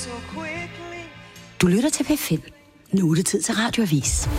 Du lytter til P5. Nu er det tid til Radioavis.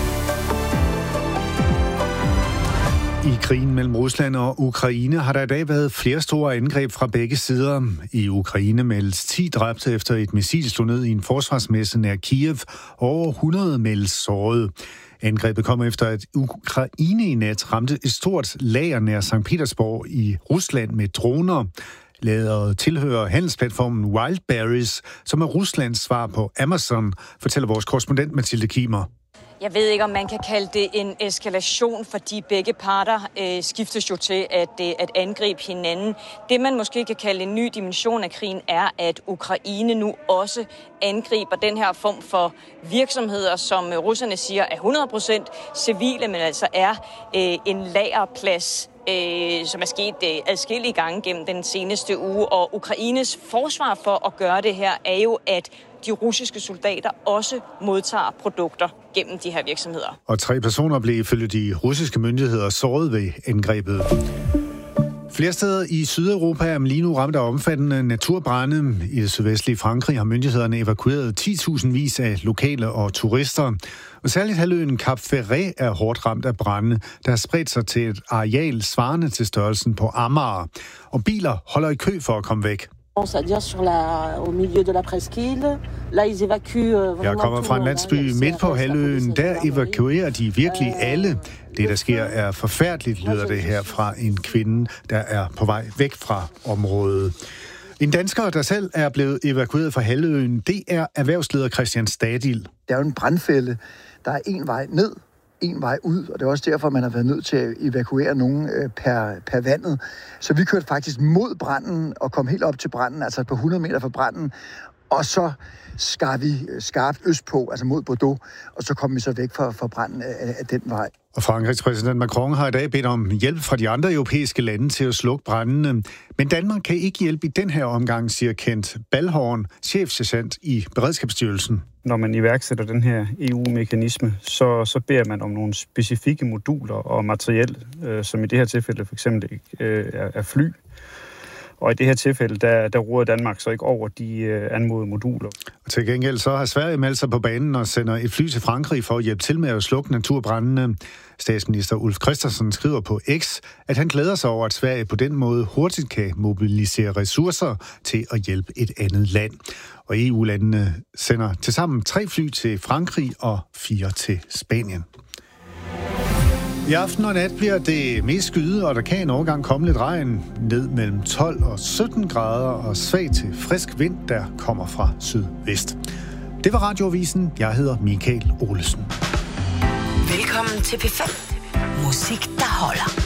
I krigen mellem Rusland og Ukraine har der i dag været flere store angreb fra begge sider. I Ukraine meldes 10 dræbte efter et missil slog ned i en forsvarsmesse nær Kiev, og over 100 meldes såret. Angrebet kom efter, at Ukraine i nat ramte et stort lager nær Sankt Petersborg i Rusland med droner. Lageret tilhører handelsplatformen Wildberries, som er Ruslands svar på Amazon, fortæller vores korrespondent Mathilde Kimer. Jeg ved ikke, om man kan kalde det en eskalation, fordi begge parter skiftes jo til at angribe hinanden. Det, man måske kan kalde en ny dimension af krigen, er, at Ukraine nu også angriber den her form for virksomheder, som russerne siger er 100% civile, men altså er en lagerplads, som er sket adskillige gange gennem den seneste uge. Og Ukraines forsvar for at gøre det her er jo, at de russiske soldater også modtager produkter gennem de her virksomheder. Og 3 personer blev ifølge de russiske myndigheder såret ved angrebet. Flere steder i Sydeuropa er man lige nu ramt af omfattende naturbrande. I det sydvestlige Frankrig har myndighederne evakueret 10.000 vis af lokale og turister. Og særligt halvøen Cap Ferret er hårdt ramt af brande, der har spredt sig til et areal svarende til størrelsen på Amager. Og biler holder i kø for at komme væk. Jeg kommer fra en landsby midt på halvøen. Der evakuerer de virkelig alle. Det, der sker, er forfærdeligt, lyder det her fra en kvinde, der er på vej væk fra området. En dansker, der selv er blevet evakueret fra halvøen, det er erhvervsleder Christian Stadil. Det er jo en brandfælde. Der er en vej ned, en vej ud, og det er også derfor, man har været nødt til at evakuere nogen per vandet. Så vi kørte faktisk mod branden og kom helt op til branden, altså på 100 meter fra branden, og så skar vi skarpt østpå, altså mod Bordeaux, og så kom vi så væk fra branden af den vej. Og Frankrigs præsident Macron har i dag bedt om hjælp fra de andre europæiske lande til at slukke brandene. Men Danmark kan ikke hjælpe i den her omgang, siger Kent Balhorn, chefsergent i Beredskabsstyrelsen. Når man iværksætter den her EU-mekanisme, så beder man om nogle specifikke moduler og materiel, som i det her tilfælde for eksempel er fly. Og i det her tilfælde, der råder Danmark så ikke over de anmodede moduler. Og til gengæld så har Sverige meldt sig på banen og sender et fly til Frankrig for at hjælpe til med at slukke naturbrændene. Statsminister Ulf Kristersson skriver på X, at han glæder sig over, at Sverige på den måde hurtigt kan mobilisere ressourcer til at hjælpe et andet land. Og EU-landene sender tilsammen 3 fly til Frankrig og 4 til Spanien. I aften og nat bliver det mest skyde, og der kan en overgang komme lidt regn ned mellem 12 og 17 grader og svag til frisk vind, der kommer fra sydvest. Det var Radioavisen. Jeg hedder Michael Olesen. Velkommen til P5. Musik, der holder.